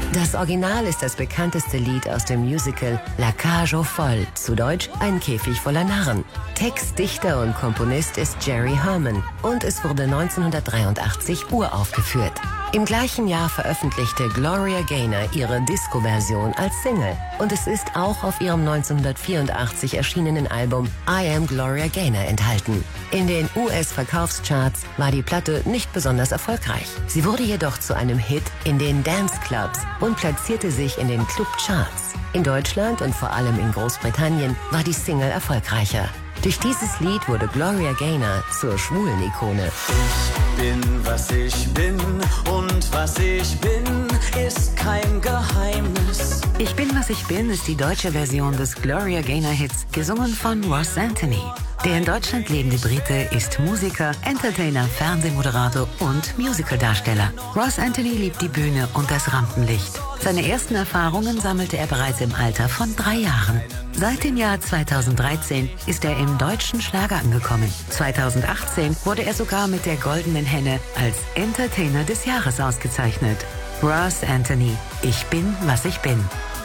Das Original ist das bekannteste Lied aus dem Musical La Cage aux Folles, zu Deutsch Ein Käfig voller Narren. Textdichter und Komponist ist Jerry Herman und es wurde 1983 uraufgeführt. Im gleichen Jahr veröffentlichte Gloria Gaynor ihre Disco-Version als Single und es ist auch auf ihrem 1984 erschienenen Album I Am Gloria Gaynor enthalten. In den US-Verkaufscharts war die Platte nicht besonders erfolgreich. Sie wurde jedoch zu einem Hit in den Dance-Clubs und platzierte sich in den Club-Charts. In Deutschland und vor allem in Großbritannien war die Single erfolgreicher. Durch dieses Lied wurde Gloria Gaynor zur schwulen Ikone. Ich bin, was ich bin und was ich bin, ist kein Geheimnis. Ich bin, was ich bin ist die deutsche Version des Gloria Gaynor-Hits, gesungen von Ross Anthony. Der in Deutschland lebende Brite ist Musiker, Entertainer, Fernsehmoderator und Musicaldarsteller. Ross Anthony liebt die Bühne und das Rampenlicht. Seine ersten Erfahrungen sammelte er bereits im Alter von 3 Jahren. Seit dem Jahr 2013 ist er im deutschen Schlager angekommen. 2018 wurde er sogar mit der Goldenen Henne als Entertainer des Jahres ausgezeichnet. Ross Anthony, ich bin, was ich bin.